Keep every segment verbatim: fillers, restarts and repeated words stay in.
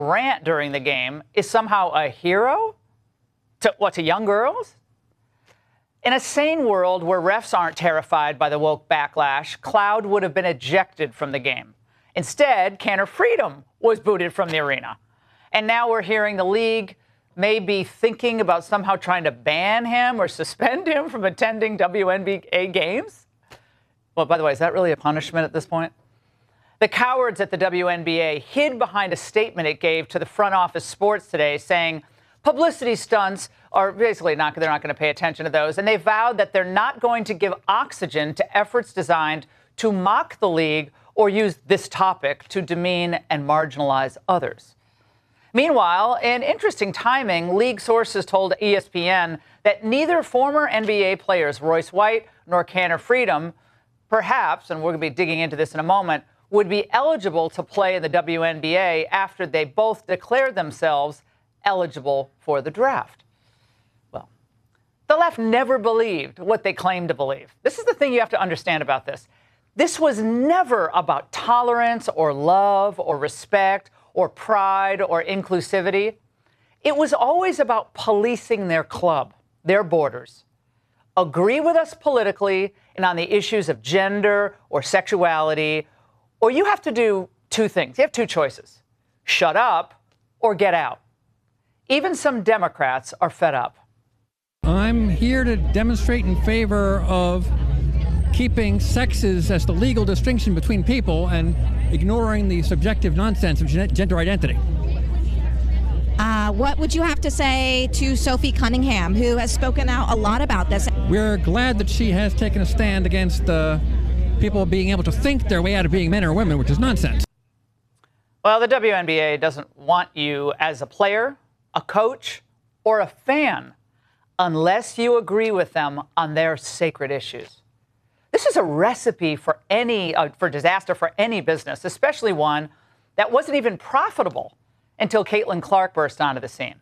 rant during the game is somehow a hero to what, to young girls? In a sane world where refs aren't terrified by the woke backlash, Cloud would have been ejected from the game. Instead, Kanter Freedom was booted from the arena. And now we're hearing the league may be thinking about somehow trying to ban him or suspend him from attending W N B A games. Well, by the way, is that really a punishment at this point? The cowards at the W N B A hid behind a statement it gave to the front office sports today saying publicity stunts are basically not, they're not going to pay attention to those. And they vowed that they're not going to give oxygen to efforts designed to mock the league or use this topic to demean and marginalize others. Meanwhile, in interesting timing, league sources told E S P N that neither former N B A players Royce White nor Kanter Freedom, perhaps, and we're going to be digging into this in a moment, would be eligible to play in the W N B A after they both declared themselves eligible for the draft. Well, the left never believed what they claimed to believe. This is the thing you have to understand about this. This was never about tolerance or love or respect or pride or inclusivity. It was always about policing their club, their borders. Agree with us politically and on the issues of gender or sexuality, or you have to do two things. You have two choices: shut up or get out. Even some Democrats are fed up. I'm here to demonstrate in favor of keeping sexes as the legal distinction between people and ignoring the subjective nonsense of gender identity. Uh, what would you have to say to Sophie Cunningham, who has spoken out a lot about this? We're glad that she has taken a stand against uh, people being able to think their way out of being men or women, which is nonsense. Well, the W N B A doesn't want you as a player, a coach, or a fan unless you agree with them on their sacred issues. This is a recipe for any uh, for disaster for any business, especially one that wasn't even profitable until Caitlin Clark burst onto the scene.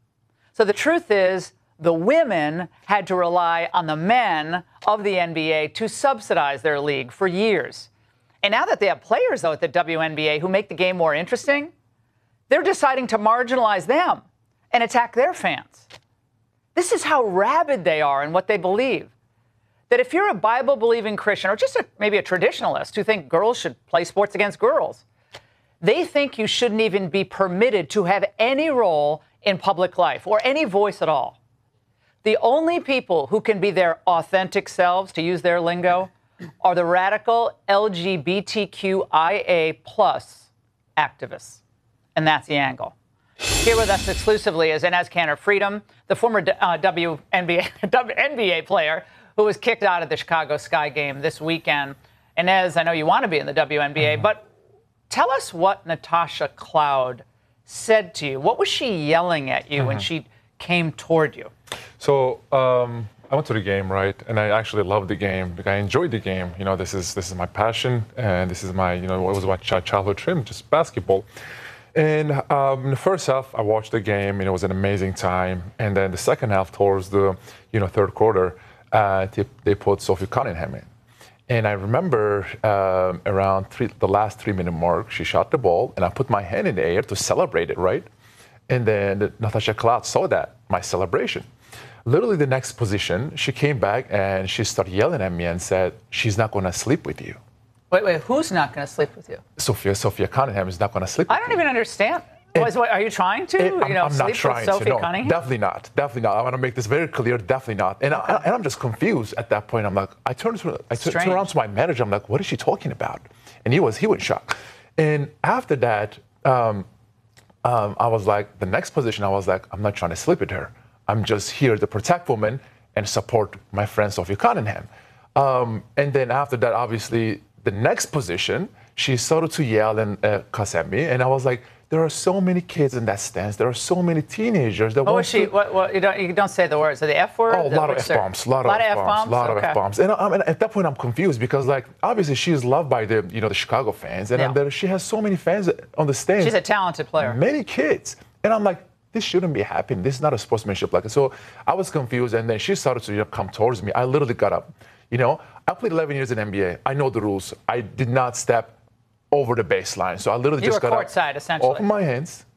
So the truth is, the women had to rely on the men of the N B A to subsidize their league for years. And now that they have players, though, at the W N B A who make the game more interesting, they're deciding to marginalize them and attack their fans. This is how rabid they are in what they believe. That if you're a Bible-believing Christian or just a, maybe a traditionalist who think girls should play sports against girls, they think you shouldn't even be permitted to have any role in public life or any voice at all. The only people who can be their authentic selves, to use their lingo, are the radical L G B T Q I A plus activists. And that's the angle. Here with us exclusively is Inez Kanter Freedom, the former uh, W N B A player who was kicked out of the Chicago Sky game this weekend. Inez, I know you want to be in the W N B A, but tell us what Natasha Cloud said to you. What was she yelling at you mm-hmm. when she came toward you? So um, I went to the game, right? And I actually loved the game. Like, I enjoyed the game. You know, this is this is my passion, and this is my, you know, what was my childhood dream, just basketball. And um, in the first half, I watched the game, and it was an amazing time. And then the second half, towards the, you know, third quarter, uh, they, they put Sophie Cunningham in. And I remember um, around three, the last three-minute mark, she shot the ball, and I put my hand in the air to celebrate it, right? And then the, Natasha Cloud saw that, my celebration. Literally the next position, she came back, and she started yelling at me and said, she's not going to sleep with you. Wait, wait, who's not going to sleep with you? Sophia, Sophia Cunningham is not going to sleep with you. I don't even understand. Was, what, are you trying to? It, you I'm, know, I'm sleep not trying with Sophie to. No, Cunningham? definitely not. Definitely not. I want to make this very clear. Definitely not. And, okay. I, and I'm just confused at that point. I'm like, I turned to, I turned around to my manager. I'm like, what is she talking about? And he was, he was shocked. And after that, um, um, I was like, the next position, I was like, I'm not trying to sleep with her. I'm just here to protect women and support my friend Sophie Cunningham. Um, and then after that, obviously, the next position, she started to yell and uh, cuss at me, and I was like, there are so many kids in that stands. There are so many teenagers that what want was she, to... What, what, you, don't, you don't say the words. The F word? Oh, a lot of F-bombs. A lot of F-bombs. A lot of F-bombs. And, um, and at that point, I'm confused because, like, obviously, she is loved by the, you know, the Chicago fans, and, yeah. and there, she has so many fans on the stands. She's a talented player. Many kids. And I'm like, this shouldn't be happening. This is not a sportsmanship like it. So I was confused, and then she started to, you know, come towards me. I literally got up. You know, I played eleven years in N B A. I know the rules. I did not step over the baseline. So I literally you just were got courtside, up, essentially. opened my hands,